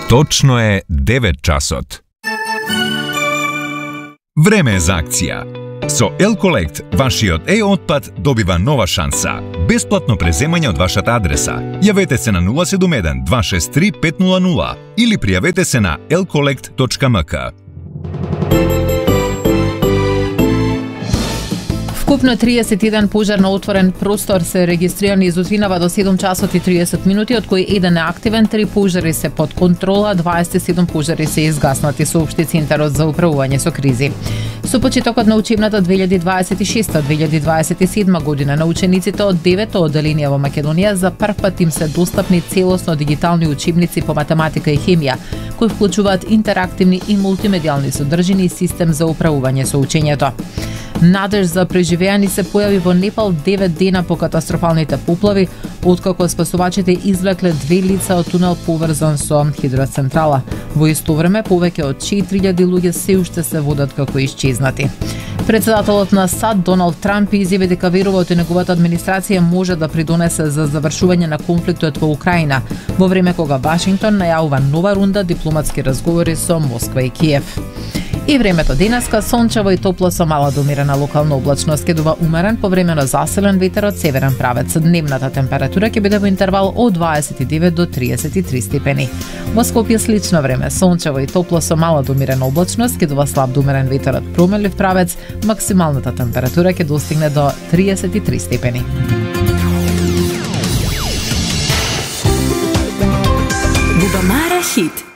Точно е 9 часот. Време е за акција. Со Elcollect, вашиот отпад добива нова шанса. Бесплатно преземање од вашата адреса. Јавете се на 071 263 500 или пријавете се на elcollect.mk. Вкупно 31 пожар на отворен простор се регистрирани из утвинава до 7 часот и 30 минути, од кои 1 е активен, 3 пожари се под контрола, 27 пожари се изгаснати, соопшти Центарот за управување со кризи. Со почетокот на учебната 2026-2027 година на учениците од 9-то одделение во Македонија за прв пат им се достапни целосно дигитални учебници по математика и хемија, кои вклучуваат интерактивни и мултимедијални содржини и систем за управување со учењето. Надеж за преживеани се појави во Непал 9 дена по катастрофалните поплави, откако спасувачите извлекле 2 лица од тунел поврзан со хидроцентрала. Во исто време, повеќе од 4000 луѓе се уште се водат како исчезнати. Председателот на САД Доналд Трамп изјави дека верува од неговата администрација може да придонесе за завршување на конфликтот во Украина, во време кога Вашингтон најавува нова рунда дипломатски разговори со Москва и Киев. И времето денеска сончево и топло со мала до умерена локална облачност, ќе дува умерен повремено засилен ветер од северен правец. Дневната температура ќе биде во интервал од 29 до 33 степени. Во Скопје слично време, сончево и топло со мала до умерена облачност, ќе дува слаб до умерен ветер од променлив правец. Максималната температура ќе достигне до 33 степени. Бубамара хит.